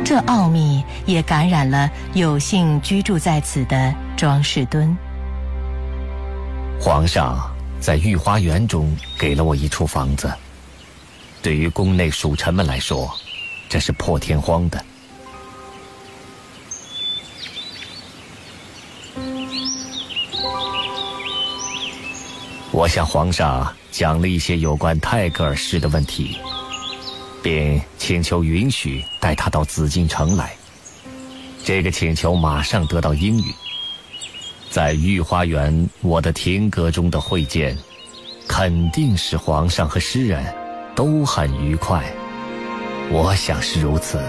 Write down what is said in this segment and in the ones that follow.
这奥秘也感染了有幸居住在此的庄士敦。 皇上在御花园中给了我一处房子，对于宫内属臣们来说，这是破天荒的。我向皇上讲了一些有关泰戈尔诗的问题，并请求允许带他到紫禁城来。这个请求马上得到应允。在御花园我的亭阁中的会见，肯定使皇上和诗人都很愉快，我想是如此。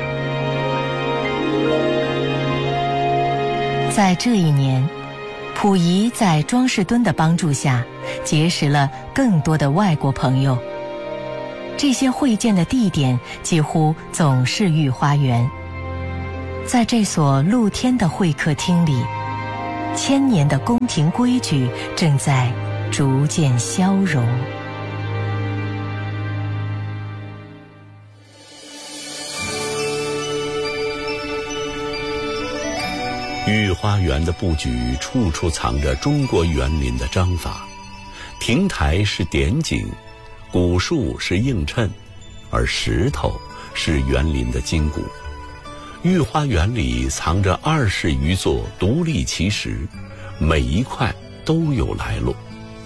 在这一年，溥仪在庄士敦的帮助下结识了更多的外国朋友，这些会见的地点几乎总是御花园。在这所露天的会客厅里，1000年的宫廷规矩正在逐渐消融。 御花园的布局处处藏着中国园林的章法，亭台是点景，古树是映衬，而石头是园林的筋骨。御花园里藏着20余座独立奇石，每一块都有来路。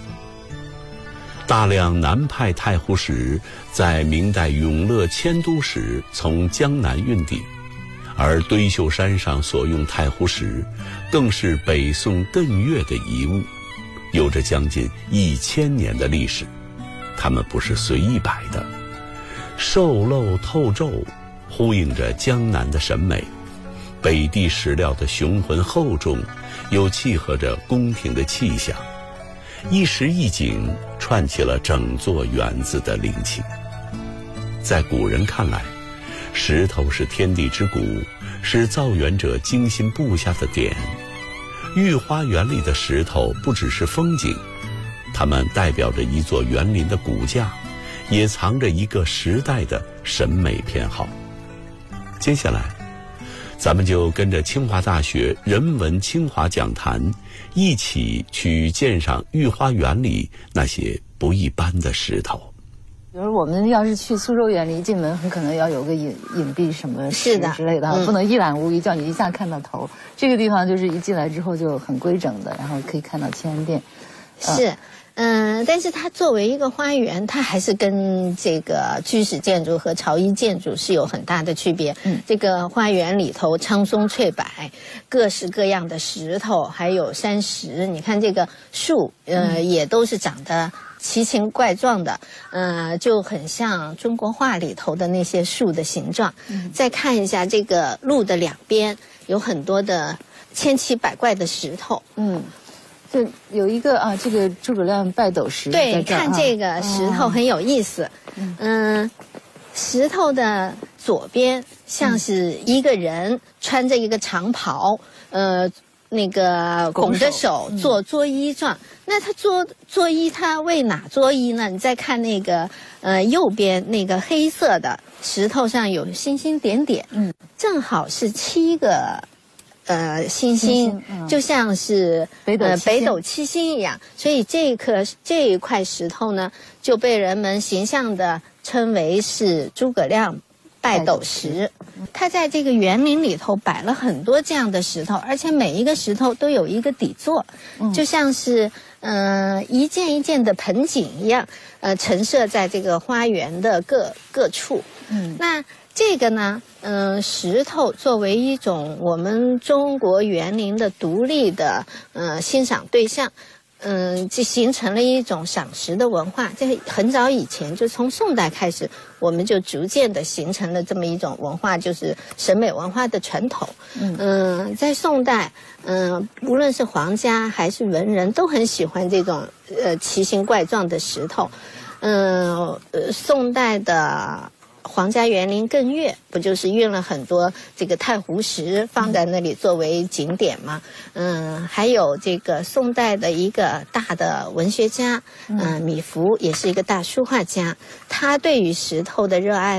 大量南派太湖石在明代永乐迁都时从江南运抵，而堆秀山上所用太湖石更是北宋艮岳的遗物，有着将近1000年的历史。它们不是随意摆的，瘦漏透皱，呼应着江南的审美。北地石料的雄浑厚重，又契合着宫廷的气象，一石一景串起了整座园子的灵气。在古人看来，石头是天地之骨，是造园者精心布下的点。御花园里的石头不只是风景，它们代表着一座园林的骨架，也藏着一个时代的审美偏好。接下来咱们就跟着清华大学人文清华讲坛一起去鉴赏御花园里那些不一般的石头。 比如我们要是去苏州园林，进门很可能要有个隐蔽什么石之类的，不能一览无遗，叫你一下看到头。这个地方就是一进来之后就很规整的，然后可以看到乾安殿。 是。但是它作为一个花园，它还是跟这个居室建筑和朝衣建筑是有很大的区别。这个花园里头苍松翠柏，各式各样的石头，还有山石。你看这个树，也都是长得奇形怪状的，就很像中国画里头的那些树的形状。再看一下这个路的两边，有很多的千奇百怪的石头。 就有一个这个诸葛亮拜斗石。 对，看这个石头很有意思。石头的左边像是一个人穿着一个长袍，那个拱着手做作揖状。那他作揖，他为哪作揖呢？你再看那个右边那个黑色的石头上有星星点点，正好是7个。星星就像是北斗七星一样，所以这一块石头呢，就被人们形象的称为是诸葛亮拜斗石。它在这个园林里头摆了很多这样的石头，而且每一个石头都有一个底座，就像是一件一件的盆景一样，陈设在这个花园的各处。那这个呢，石头作为一种我们中国园林的独立的欣赏对象，就形成了一种赏石的文化。这很早以前，就从宋代开始，我们就逐渐的形成了这么一种文化，就是审美文化的传统。在宋代，无论是皇家还是文人，都很喜欢这种奇形怪状的石头。宋代的皇家园林艮岳不就是运了很多这个太湖石放在那里作为景点吗？还有这个宋代的一个大的文学家，米芾也是一个大书画家，他对于石头的热爱呢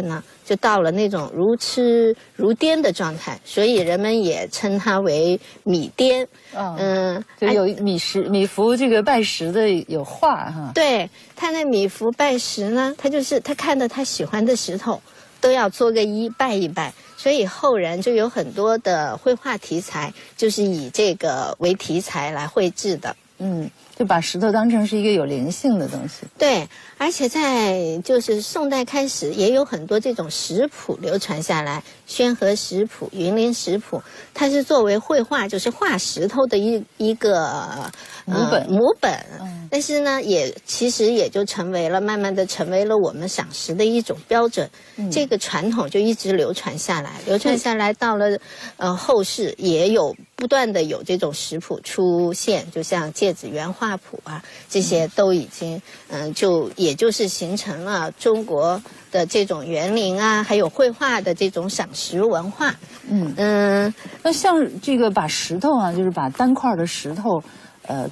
就到了那种如痴如癫的状态，所以人们也称它为米癫。 就有米芾这个拜石的有画哈。 对，他那米芾拜石呢，他就是他看到他喜欢的石头，都要做个揖拜一拜，所以后人就有很多的绘画题材，就是以这个为题材来绘制的。 就把石头当成是一个有灵性的东西。 对，而且在就是宋代开始，也有很多这种石谱流传下来，宣和石谱、云林石谱，它是作为绘画，就是画石头的一个母本。但是呢，其实也就慢慢的成为了我们赏石的一种标准。这个传统就一直流传下来，到了后世也有不断的有这种石谱出现，就像芥子园画谱啊，这些都已经也就是形成了中国的这种园林啊，还有绘画的这种赏石文化。 那像这个把石头啊，就是把单块的石头